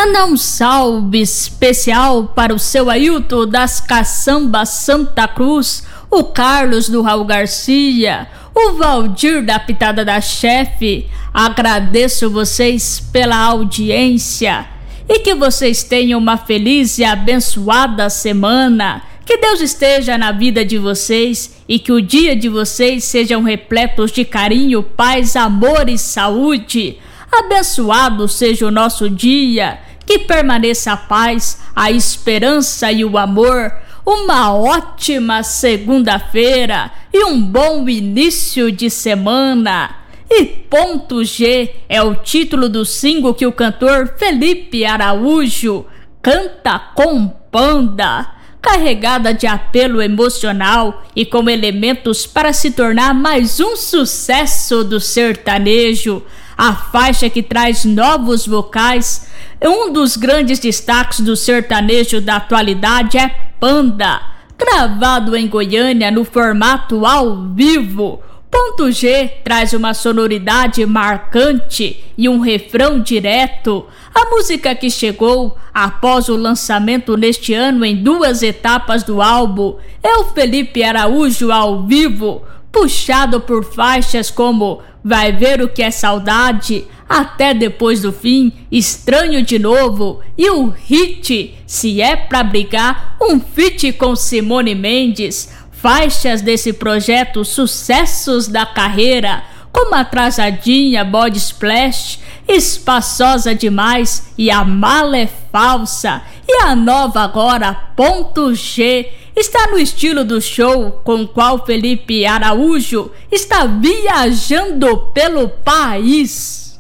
Mandar um salve especial para o seu Ailton das Caçambas Santa Cruz, o Carlos do Raul Garcia, o Valdir da Pitada da Chefe. Agradeço vocês pela audiência e que vocês tenham uma feliz e abençoada semana. Que Deus esteja na vida de vocês e que o dia de vocês sejam repletos de carinho, paz, amor e saúde. Abençoado seja o nosso dia, que permaneça a paz, a esperança e o amor. Uma ótima segunda-feira e um bom início de semana. E Ponto G é o título do single que o cantor Felipe Araújo canta com Panda, carregada de apelo emocional e com elementos para se tornar mais um sucesso do sertanejo. A faixa que traz novos vocais, um dos grandes destaques do sertanejo da atualidade é Panda, gravado em Goiânia no formato ao vivo. Ponto G traz uma sonoridade marcante e um refrão direto. A música que chegou após o lançamento neste ano em 2 etapas do álbum é o Felipe Araújo ao vivo, puxado por faixas como Vai Ver O Que É Saudade, Até Depois do Fim, Estranho de Novo e o hit Se É Pra Brigar, um feat com Simone Mendes. Faixas desse projeto Sucessos da Carreira, como Atrasadinha, Body Splash, Espaçosa Demais e A Mala é Falsa. E a nova agora, Ponto G, está no estilo do show com o qual Felipe Araújo está viajando pelo país.